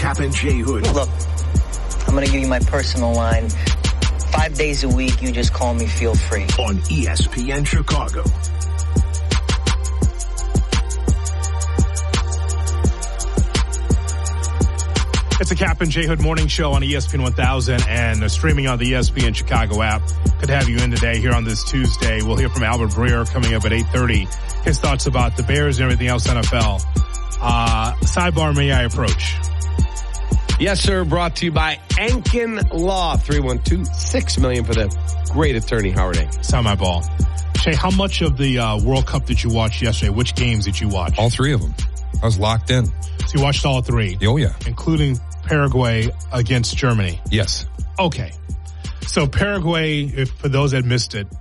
Cap and J Hood. Look, I'm going to give you my personal line. 5 days a week, you just call me, feel free. On ESPN Chicago. It's a Cap and J Hood morning show on ESPN 1000 and streaming on the ESPN Chicago app. Good to have you in today here on this Tuesday. We'll hear from Albert Breer coming up at 8:30. His thoughts about the Bears and everything else NFL. Sidebar, may I approach? Yes, sir. Brought to you by Ankin Law. 312-6 million for the great attorney Howard Ankin. It's on my ball. Shay, how much of the World Cup did you watch yesterday? Which games did you watch? All three of them. I was locked in. So you watched all three? Oh, yeah. Including Paraguay against Germany? Yes. Okay. So Paraguay, for those that missed it,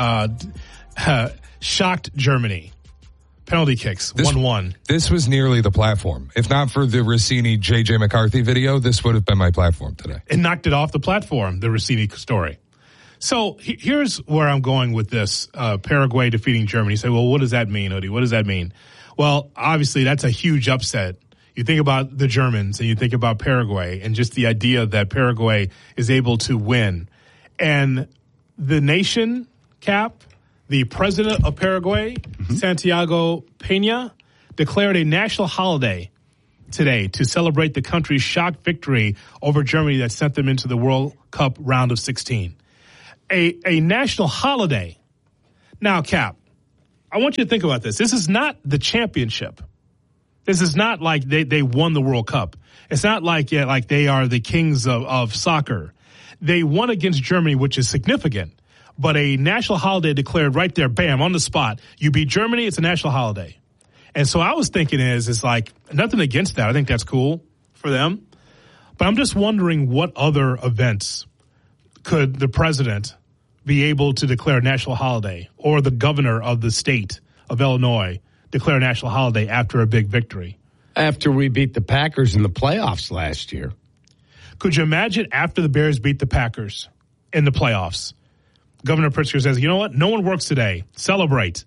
shocked Germany. Penalty kicks, 1-1. This was nearly the platform. If not for the Rossini J.J. McCarthy video, this would have been my platform today. It knocked it off the platform, the Rossini story. So here's where I'm going with this, Paraguay defeating Germany. You say, well, what does that mean, Hoodie? What does that mean? Well, obviously, that's a huge upset. You think about the Germans and you think about Paraguay and just the idea that Paraguay is able to win. And the nation, Cap, the president of Paraguay, Santiago Peña, declared a national holiday today to celebrate the country's shock victory over Germany that sent them into the World Cup round of 16. A national holiday. Now, Cap, I want you to think about this. This is not the championship. This is not like they won the World Cup. It's not like they are the kings of soccer. They won against Germany, which is significant. But a national holiday declared right there, bam, on the spot. You beat Germany, it's a national holiday. And so I was thinking it's like nothing against that. I think that's cool for them. But I'm just wondering what other events could the president be able to declare a national holiday, or the governor of the state of Illinois declare a national holiday after a big victory? After we beat the Packers in the playoffs last year. Could you imagine after the Bears beat the Packers in the playoffs? Governor Pritzker says, you know what? No one works today. Celebrate.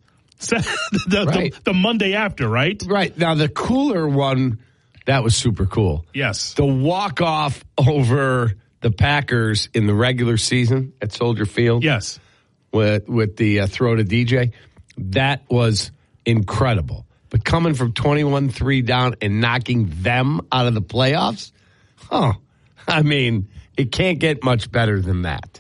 the Monday after, right? Right. Now, the cooler one, that was super cool. Yes. The walk-off over the Packers in the regular season at Soldier Field. Yes. With the throw to DJ. That was incredible. But coming from 21-3 down and knocking them out of the playoffs, I mean, it can't get much better than that.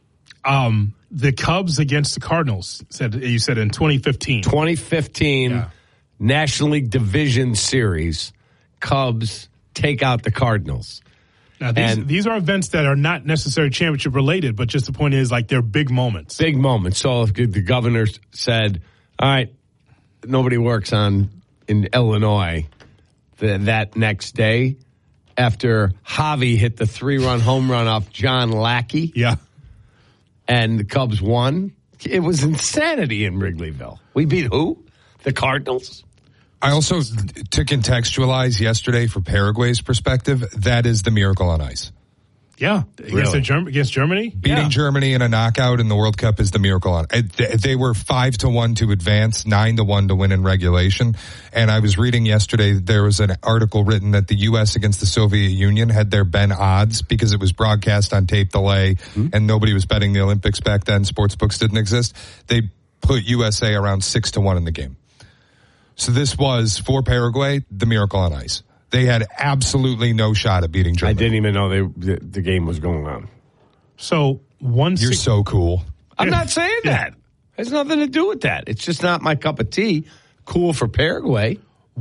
The Cubs against the Cardinals, you said in 2015. 2015 yeah. National League Division Series. Cubs take out the Cardinals. Now, these are events that are not necessarily championship related, but just the point is, like, they're big moments. Big moments. So if the governor said, all right, nobody works in Illinois that next day after Javi hit the 3-run home run off John Lackey. Yeah. And the Cubs won. It was insanity in Wrigleyville. We beat who? The Cardinals? I also, to contextualize yesterday for Paraguay's perspective, that is the miracle on ice. Yeah. Really? Against Germany? Beating Germany in a knockout in the World Cup is the miracle on ice. They were 5-1 to advance, 9-1 to win in regulation. And I was reading yesterday, there was an article written that the U.S. against the Soviet Union had there been odds because it was broadcast on tape delay and nobody was betting the Olympics back then. Sports books didn't exist. They put USA around 6-1 in the game. So this was, for Paraguay, the miracle on ice. They had absolutely no shot at beating Germany. I didn't even know the game was going on. So You're so cool. I'm not saying that. It has nothing to do with that. It's just not my cup of tea. Cool for Paraguay.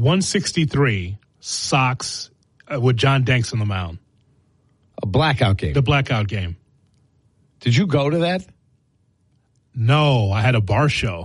163 Sox with John Danks on the mound. A blackout game. The blackout game. Did you go to that? No, I had a bar show.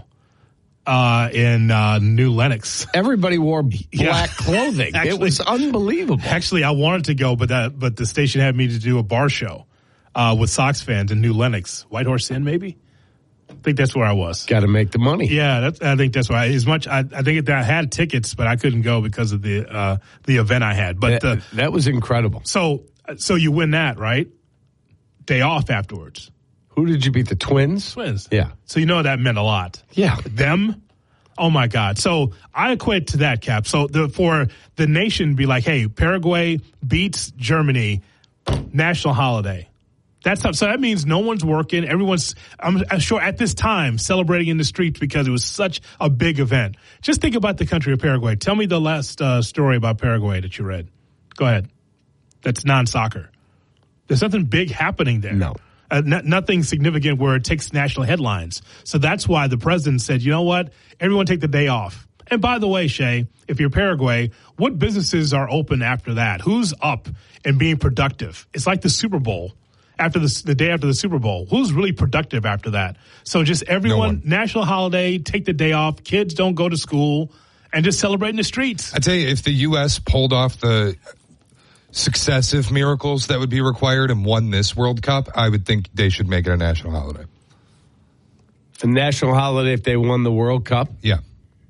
In New Lenox. Everybody wore black clothing. Actually, it was unbelievable. Actually, I wanted to go, but the station had me to do a bar show with Sox fans in New Lenox. White Horse Inn, maybe? I think that's where I was. Got to make the money. Yeah, I think that's why. I think I had tickets, but I couldn't go because of the event I had. But that was incredible. So you win that, right? Day off afterwards. Who did you beat? The Twins? Twins. Yeah. So that meant a lot. Yeah. Them Oh, my God. So I equate to that, Cap. So for the nation to be like, hey, Paraguay beats Germany, national holiday. So that means no one's working. Everyone's, I'm sure at this time, celebrating in the streets because it was such a big event. Just think about the country of Paraguay. Tell me the last story about Paraguay that you read. Go ahead. That's non-soccer. There's nothing big happening there. No. Nothing significant where it takes national headlines. So that's why the president said, you know what? Everyone take the day off. And by the way, Shay, if you're Paraguay, what businesses are open after that? Who's up and being productive? It's like the Super Bowl. After the day after the Super Bowl, who's really productive after that? So just everyone, national holiday, take the day off. Kids don't go to school and just celebrate in the streets. I'd say if the U.S. pulled off the successive miracles that would be required and won this World Cup, I would think they should make it a national holiday. A national holiday if they won the World Cup? Yeah.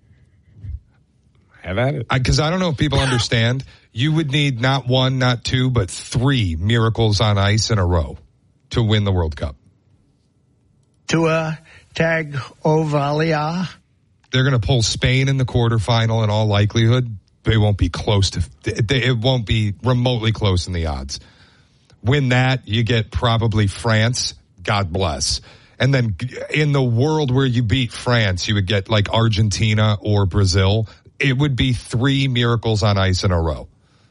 Have at it. Because I don't know if people understand. You would need not one, not two, but 3 miracles on ice in a row to win the World Cup. Tua Tagovailoa. They're going to pull Spain in the quarterfinal in all likelihood. They won't be close to. It won't be remotely close in the odds. Win that, you get probably France. God bless. And then in the world where you beat France, you would get like Argentina or Brazil. It would be 3 miracles on ice in a row.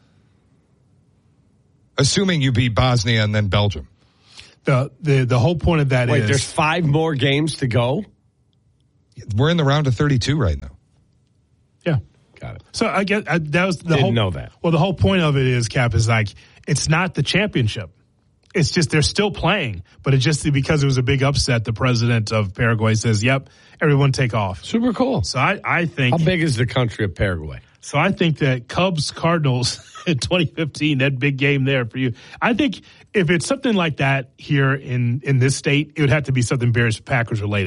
Assuming you beat Bosnia and then Belgium. The whole point of that is... Wait, there's 5 more games to go? We're in the round of 32 right now. Yeah. Got it. So I guess that was the Didn't whole... know that. Well, the whole point of it is, Cap, is like, it's not the championship. It's just they're still playing. But it's just because it was a big upset, the president of Paraguay says, yep, everyone take off. Super cool. So I think... How big is the country of Paraguay? So I think that Cubs-Cardinals in 2015, that big game there for you. I think if it's something like that here in this state, it would have to be something Bears-Packers related.